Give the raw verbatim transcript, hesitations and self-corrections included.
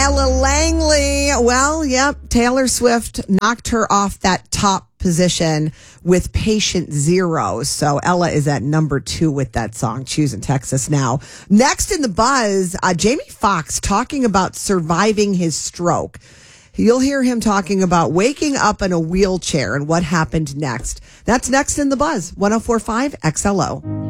Ella Langley. Well, yep. Taylor Swift knocked her off that top position with Patient Zero. So Ella is at number two with that song, Choosing Texas Now. Next in the buzz, uh, Jamie Foxx talking about surviving his stroke. You'll hear him talking about waking up in a wheelchair and what happened next. That's next in the buzz. one oh four point five X L O.